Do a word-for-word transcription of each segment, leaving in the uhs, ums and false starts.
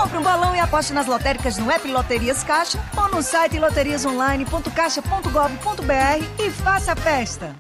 Compre um balão e aposte nas lotéricas no app Loterias Caixa ou no site loterias online ponto caixa ponto gov ponto br e faça a festa.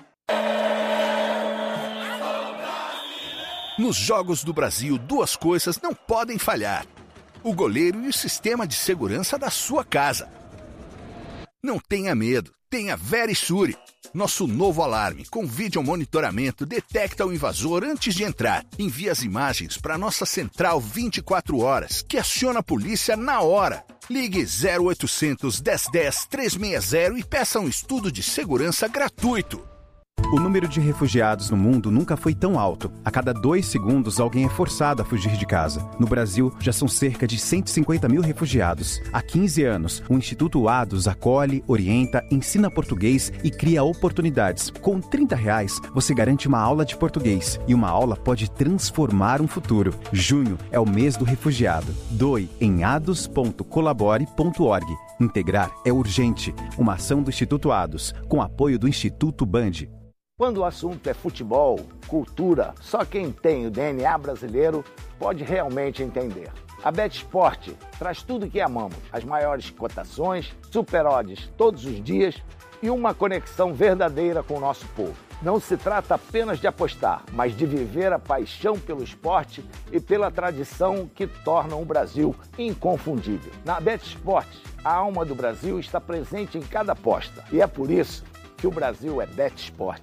Nos Jogos do Brasil, duas coisas não podem falhar: o goleiro e o sistema de segurança da sua casa. Não tenha medo, tenha Verisure. Nosso novo alarme com vídeo monitoramento detecta o invasor antes de entrar. Envia as imagens para nossa central vinte e quatro horas, que aciona a polícia na hora. Ligue zero oitocentos, dez dez, trezentos e sessenta e peça um estudo de segurança gratuito. O número de refugiados no mundo nunca foi tão alto. A cada dois segundos, alguém é forçado a fugir de casa. No Brasil, já são cerca de cento e cinquenta mil refugiados. Há quinze anos, o Instituto Ados acolhe, orienta, ensina português e cria oportunidades. Com trinta reais, você garante uma aula de português. E uma aula pode transformar um futuro. Junho é o mês do refugiado. Doe em ados ponto colabore ponto org. Integrar é urgente. Uma ação do Instituto Ados, com apoio do Instituto Band. Quando o assunto é futebol, cultura, só quem tem o D N A brasileiro pode realmente entender. A BetSport traz tudo o que amamos, as maiores cotações, super odds todos os dias e uma conexão verdadeira com o nosso povo. Não se trata apenas de apostar, mas de viver a paixão pelo esporte e pela tradição que tornam o Brasil inconfundível. Na BetSport, a alma do Brasil está presente em cada aposta e é por isso que o Brasil é BetSport.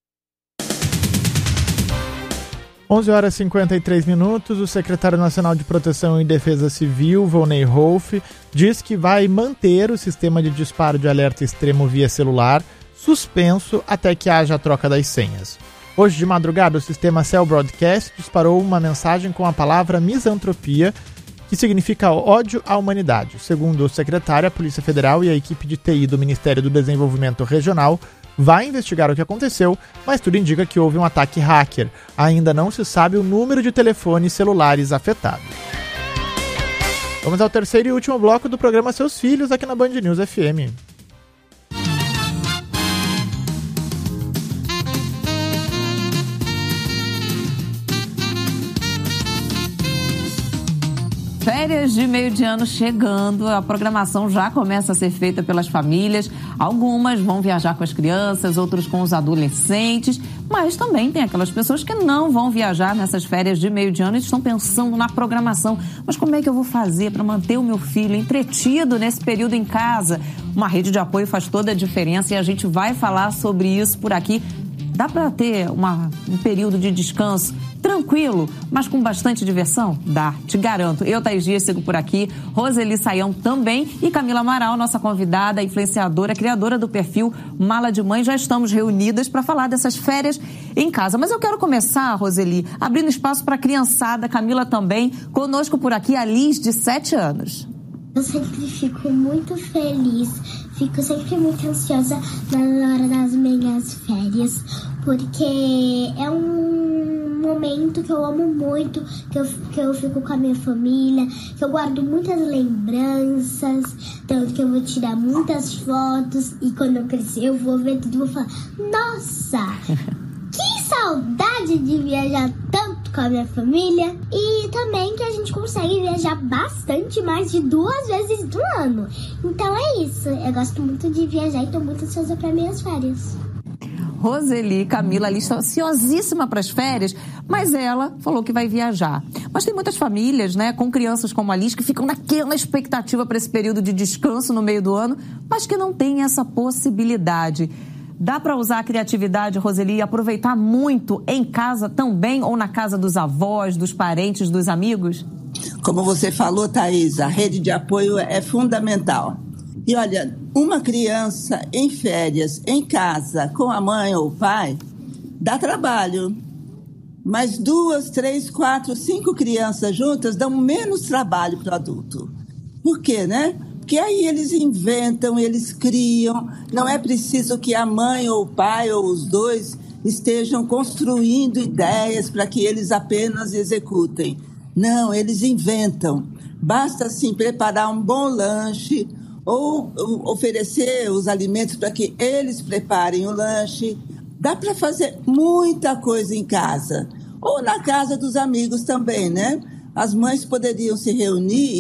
onze horas e cinquenta e três minutos, o secretário nacional de Proteção e Defesa Civil, Volney Rolf, diz que vai manter o sistema de disparo de alerta extremo via celular suspenso até que haja a troca das senhas. Hoje de madrugada, o sistema Cell Broadcast disparou uma mensagem com a palavra misantropia, que significa ódio à humanidade. Segundo o secretário, a Polícia Federal e a equipe de T I do Ministério do Desenvolvimento Regional vai investigar o que aconteceu, mas tudo indica que houve um ataque hacker. Ainda não se sabe o número de telefones celulares afetados. Vamos ao terceiro e último bloco do programa Seus Filhos, aqui na Band News F M. Férias de meio de ano chegando, a programação já começa a ser feita pelas famílias. Algumas vão viajar com as crianças, outros com os adolescentes, mas também tem aquelas pessoas que não vão viajar nessas férias de meio de ano e estão pensando na programação. Mas como é que eu vou fazer para manter o meu filho entretido nesse período em casa? Uma rede de apoio faz toda a diferença e a gente vai falar sobre isso por aqui. Dá para ter uma, um período de descanso tranquilo, mas com bastante diversão? Dá, te garanto. Eu, Thaís Dias, sigo por aqui, Roseli Saião também e Camila Amaral, nossa convidada, influenciadora, criadora do perfil Mala de Mãe. Já estamos reunidas para falar dessas férias em casa. Mas eu quero começar, Roseli, abrindo espaço para a criançada, Camila também. Conosco por aqui a Liz, de sete anos. Eu sempre fico muito feliz, fico sempre muito ansiosa na hora das minhas férias, porque é um momento que eu amo muito, que eu, que eu fico com a minha família, que eu guardo muitas lembranças, tanto que eu vou tirar muitas fotos e quando eu crescer eu vou ver tudo e vou falar, nossa, que saudade de viajar tanto com a minha família. E também que a gente consegue viajar bastante, mais de duas vezes no ano. Então é isso, eu gosto muito de viajar e estou muito ansiosa para minhas férias. Roseli, Camila, ali está ansiosíssima para as férias, mas ela falou que vai viajar. Mas tem muitas famílias, né, com crianças como a Liz, que ficam naquela expectativa para esse período de descanso no meio do ano, mas que não tem essa possibilidade. Dá para usar a criatividade, Roseli, e aproveitar muito em casa também ou na casa dos avós, dos parentes, dos amigos? Como você falou, Thaís, a rede de apoio é fundamental. E olha, uma criança em férias, em casa, com a mãe ou o pai, dá trabalho. Mas duas, três, quatro, cinco crianças juntas dão menos trabalho para o adulto. Por quê, né? Porque aí eles inventam, eles criam. Não é preciso que a mãe ou o pai ou os dois estejam construindo ideias para que eles apenas executem. Não, eles inventam. Basta, assim, preparar um bom lanche ou oferecer os alimentos para que eles preparem o lanche. Dá para fazer muita coisa em casa. Ou na casa dos amigos também, né? As mães poderiam se reunir